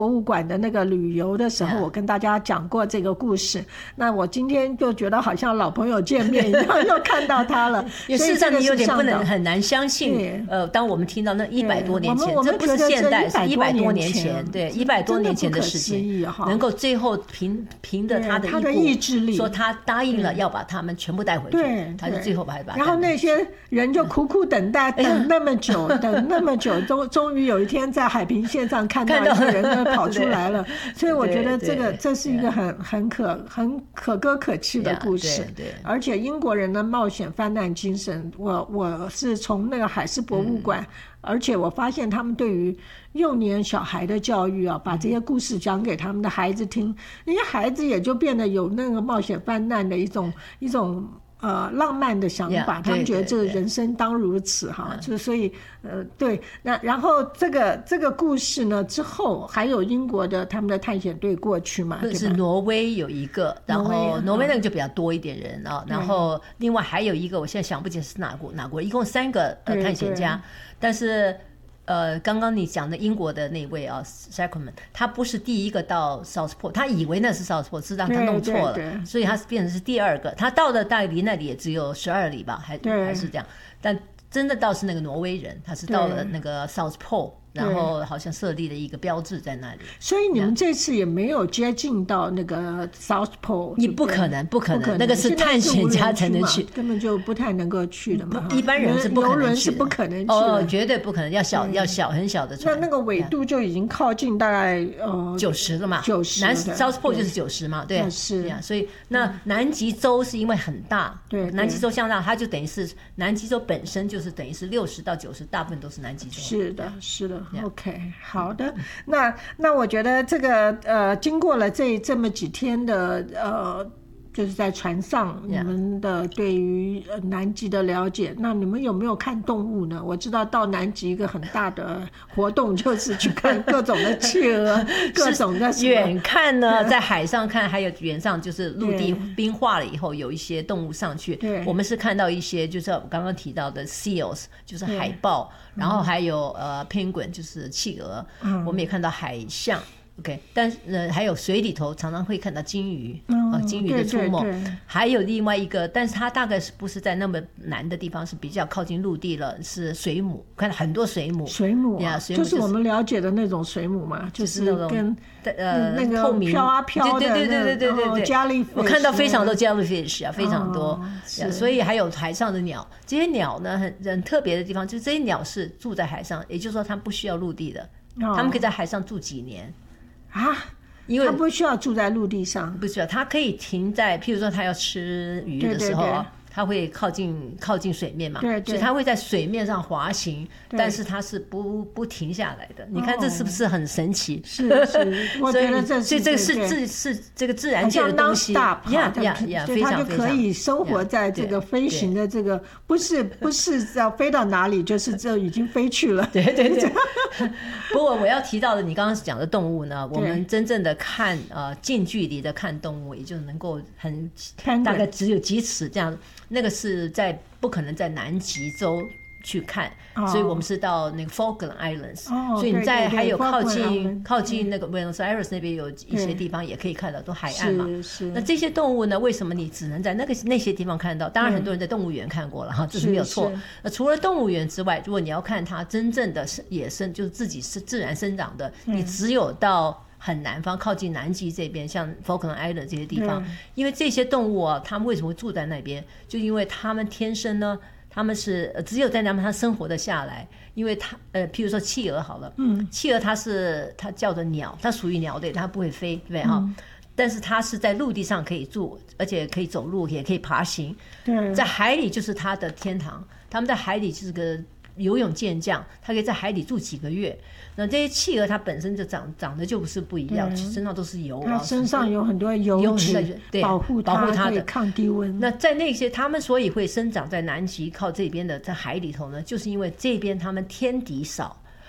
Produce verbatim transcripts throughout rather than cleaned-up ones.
博物馆的那个旅游的时候，我跟大家讲过这个故事。那我今天就觉得好像老朋友见面一样，又看到他了。 事实上，你有点不能很难相信。呃，当我们听到那一百多年前，这不是现代，是一百多年前，对，一百多年前的事情，能够最后凭凭着他的他的意志力， 说他答应了要把他们全部带回去， 对， 他就最后把他把。 然后那些人就苦苦等待，等那么久，等那么久，终终于有一天在海平线上看到一个人跑出来了。所以我觉得这个这是一个很很可很可歌可泣的故事。而且英国人的冒险犯难精神，我我是从那个海事博物馆，而且我发现他们对于幼年小孩的教育啊，把这些故事讲给他们的孩子听，那些孩子也就变得有那个冒险犯难的一种一种。呃，浪漫的想法， yeah, 他们觉得这个人生当如此哈，就所以呃，对，那然后这个这个故事呢之后还有英国的他们的探险队过去嘛，对吧？ 是挪威有一个，然后挪威那个就比较多一点人啊，然后另外还有一个，我现在想不起是哪国哪国，一共三个呃探险家，但是。呃，刚刚你讲的英国的那位啊 ，Sackerman， 他不是第一个到 Southport， 他以为那是 Southport， 是让他弄错了，所以他变成是第二个。他到的大概离那里也只有十二里吧，还还是这样。但真的倒是那个挪威人，他是到了那个 Southport。然后好像设立了一个标志在那里， 所以你们这次也没有接近到那个 South Pole， 你不可能，不可能，那个是探险家才能去， 根本就不太能够去的嘛。 一般人是不可能去的， 游轮是不可能去的， 哦，绝对不可能，要小要小很小的船。 那那个纬度就已经靠近大概呃九十了嘛， 九十， 南 South Pole 就是九十嘛，对， 是呀，所以那南极洲是因为很大， 对， 南极洲相当，它就等于是南极洲本身就是等于是六十到九十，大部分都是南极洲。 是的，是的 ，OK。好的，那那我觉得这个呃，经过了这这么几天的呃，就是在船上你们的对于南极的了解，那你们有没有看动物呢？我知道到南极一个很大的活动就是去看各种的企鹅，各种的远看呢，在海上看，还有远上就是陆地冰化了以后，有一些动物上去，我们是看到一些就是我刚刚提到的 seals， 就是海豹。然后还有呃 penguin 就是企鹅，嗯、我们也看到海象 ，OK， 但呃还有水里头常常会看到金鱼，嗯、呃金鱼的出没，对对对，还有另外一个，但是它大概是不是在那么南的地方，是比较靠近陆地了，是水母，看到很多水母， 水母啊， yeah, 水母、就是、就是我们了解的那种水母嘛，就是那种跟呃那个透明飘啊飘的， 对对对对对对对 jellyfish， 我看到非常多 jellyfish 啊，非常多，哦、所以还有海上的鸟，这些鸟呢很很特别的地方，就是这些鸟是住在海上，也就是说它们不需要陆地的，哦、它们可以在海上住几年啊。因为它不需要住在陆地上， 不需要，它可以停在，譬如说它要吃鱼的时候啊，对对对，它会靠近靠近水面嘛，对对，所以它会在水面上滑行，但是它是不不停下来的。你看这是不是很神奇？ 是是，我觉得这是， 所以这个是自是这个自然界的东西，呀呀呀，非常非常， 它就可以生活在这个飞行的这个，不是不是要飞到哪里，就是就已经飞去了。 对对对。不过我要提到的，你刚刚讲的动物呢，我们真正的看呃近距离的看动物，也就能够很大概只有几尺这样。那个是在不可能在南极洲去看，哦、所以我们是到那个 Falkland Islands，哦、所以你在还有靠近靠近那个 Buenos Aires 那边有一些地方也可以看到，都海岸嘛。那这些动物呢，为什么你只能在那个那些地方看到？当然很多人在动物园看过了哈，这是没有错。那除了动物园之外，如果你要看它真正的野生，就是自己是自然生长的，你只有到很南方靠近南极这边，像 Falkland Island 这些地方，因为这些动物啊，他们为什么会住在那边？就因为他们天生呢，他们是只有在那边他生活的下来，因为他呃，譬如说企鹅好了，嗯，企鹅它是它叫做鸟，它属于鸟类，它不会飞，对不对哈？嗯，但是它是在陆地上可以住，而且可以走路，也可以爬行。对，在海里就是它的天堂，他们在海里就是个游泳健将，它可以在海里住几个月。那这些企鹅它本身就长长得就不是不一样，身上都是油， 它身上有很多油脂保护它， 保护它的抗低温。 那在那些它们所以会生长在南极靠这边的，在海里头呢，就是因为这边它们天敌少，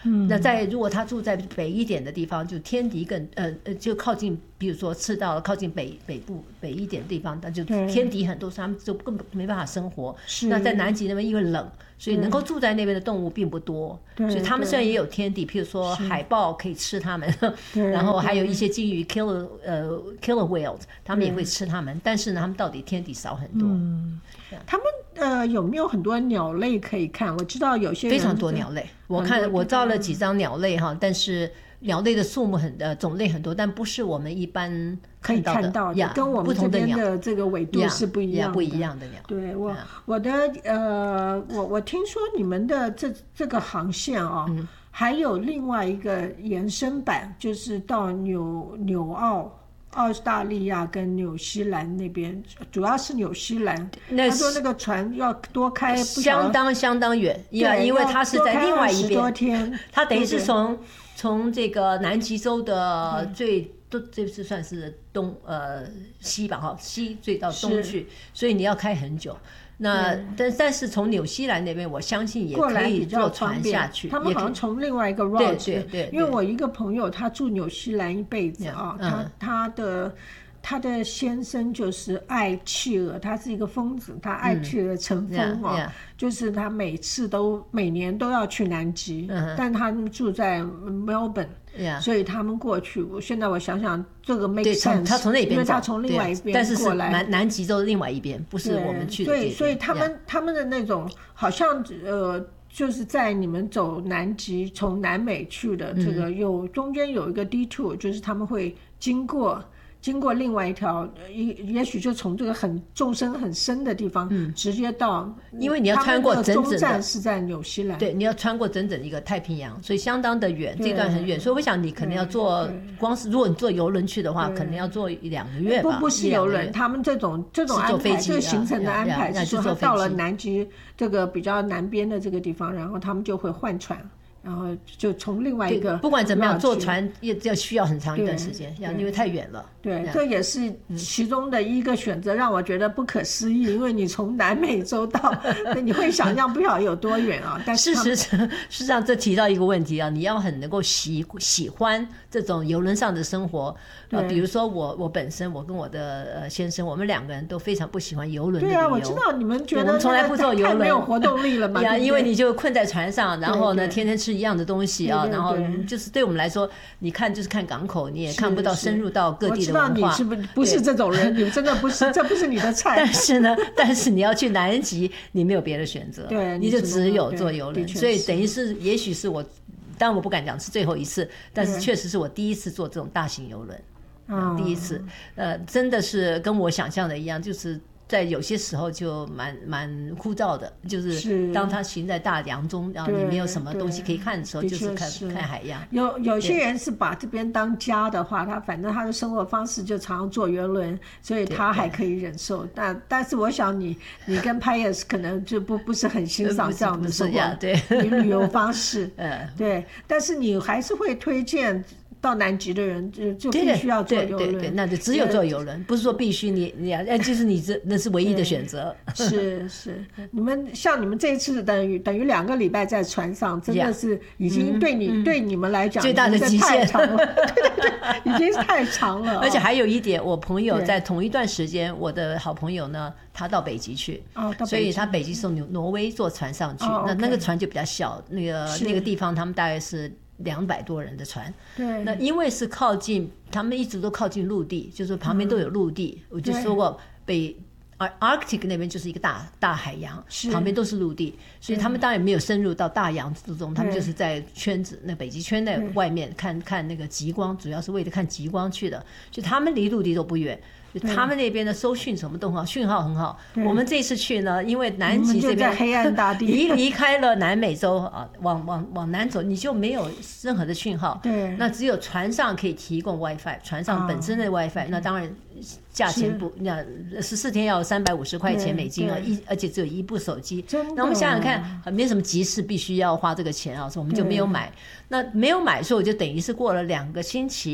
嗯，那在如果他住在北一点的地方，就天敌更呃呃就靠近，比如说赤道靠近北北部北一点的地方，那就天敌很多，所以他们就根本没办法生活。那在南极那边因为冷，所以能够住在那边的动物并不多，所以他们虽然也有天敌，譬如说海豹可以吃他们，然后还有一些鲸鱼 killer 呃 killer whales， 他们也会吃他们，但是呢，他们到底天敌少很多。 嗯，他们呃有没有很多鸟类可以看？我知道有些人非常多鸟类，我看我照了几张鸟类哈，但是鸟类的数目很呃种类很多，但不是我们一般可以看到的，跟我们这边的这个纬度是不一样的， 不一样的鸟。 对我我的呃我我听说你们的这这个航线啊、哦嗯，还有另外一个延伸版，就是到纽纽澳。澳大利亚跟纽西兰那边，主要是纽西兰。他说那个船要多开相当相当远，因为它是在另外一边。 多天， 它等于是从从这个南极洲的最都这是算是东呃西吧哈西最到东去，所以你要开很久。那但但是从纽西兰那边，我相信也可以坐船下去。 他们好像从另外一个 route， 对对 对, 对， 因为我一个朋友他住纽西兰一辈子啊，嗯、他他的他的先生就是爱企鹅，他是一个疯子，他爱企鹅成风啊、嗯 yeah, yeah ，就是他每次都每年都要去南极，嗯、但他们住在 Melbourne。Yeah. 所以他们过去，我现在我想想，这个 make sense， 他从那边， 因为他从另外一边过来，但是是南南极洲另外一边，不是我们去的这边。 对，所以他们、yeah. 他们的那种好像呃，就是在你们走南极从南美去的这个、嗯、有中间有一个 detour， 就是他们会经过。经过另外一条，也也许就从这个很纵深很深的地方，嗯，直接到， 因为你要穿过整整的， 终站是在纽西兰， 对，你要穿过整整一个太平洋，所以相当的远，这段很远，所以我想你可能要坐，光是如果你坐邮轮去的话，可能要坐一两个月吧。 不不是邮轮，他们这种这种安排，这个行程的安排是说，他到了南极这个比较南边的这个地方，然后他们就会换船。然后就从另外一个， 不管怎么样，坐船也要需要很长一段时间，因为太远了。 对，这也是其中的一个选择，让我觉得不可思议。因为你从南美洲到，你会想象不晓得有多远啊。但是事实事实上，这提到一个问题啊，你要很能够喜喜欢这种邮轮上的生活。呃，比如说我我本身，我跟我的呃先生，我们两个人都非常不喜欢邮轮的旅游。 对啊，我知道你们觉得我们从来不坐邮轮， 没有活动力了嘛？ 对啊，因为你就困在船上，然后呢，天天吃一样的东西啊，然后就是对我们来说，你看就是看港口，你也看不到深入到各地的文化。 我知道你是不不是这种人，你真的不是，这不是你的菜。 但是呢，但是你要去南极，你没有别的选择， 对， 你就只有坐邮轮，所以等于是，也许是我，当然我不敢讲是最后一次，但是确实是我第一次坐这种大型邮轮。嗯、第一次，呃，真的是跟我想象的一样，就是在有些时候就蛮蛮枯燥的，就是当他行在大洋中，然后你没有什么东西可以看的时候，就是看看海洋。 有有些人是把这边当家的话，他反正他的生活方式就常常坐邮轮，所以他还可以忍受。但但是我想你你跟 Pius 可能就不不是很欣赏这样的生活， 对旅游方式，嗯，对。但是你还是会推荐。到南极的人就就必须要坐邮轮， 对对对，那就只有坐邮轮，不是说必须你你要，就是你这那是唯一的选择。 是是，你们像你们这一次等于等于两个礼拜在船上，真的是已经对你、嗯、对你们来讲最大的极限了，对对对，已经太长了。 而且还有一点，我朋友在同一段时间，我的好朋友呢，他到北极去， 哦， 所以他北极是从挪威坐船上去， 哦、 那那个船就比较小，那个那个地方他们大概是。两百多人的船， 对， 那因为是靠近，他们一直都靠近陆地，就是旁边都有陆地。嗯、我就说过，北 Arctic 那边就是一个大大海洋，旁边都是陆地，所以他们当然没有深入到大洋之中，他们就是在圈子那北极圈的外面看看那个极光，主要是为了看极光去的，所以他们离陆地都不远。他们那边的收讯什么都很好，讯号很好。我们这次去呢，因为南极这边黑暗大地， 离离开了南美洲啊，往往往南走，你就没有任何的讯号。 对， 那只有船上可以提供 WiFi， 船上本身的 WiFi，、哦、那当然价钱不，那十四天要三百五十块钱美金啊，一而且只有一部手机。那我们想想看，没什么急事必须要花这个钱啊，所以我们就没有买。那没有买，所以我就等于是过了两个星期。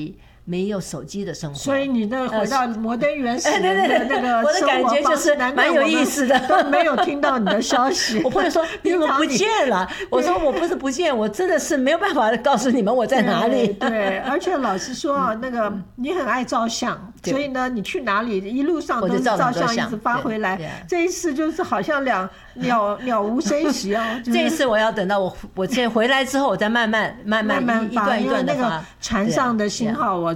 没有手机的生活。 所以你那回到摩登原始人的那个我的感觉就是蛮有意思的， 都没有听到你的消息。 我朋友说你怎么不见了？我说我不是不见，我真的是没有办法告诉你们我在哪里。 对，对，而且老实说啊，那个你很爱照相，所以呢，你去哪里一路上都是照相，一直发回来。这一次就是好像两鸟鸟无声息啊。 这一次我要等到我我现在回来之后，我再慢慢慢慢一段一段的发。 因为那个船上的信号，我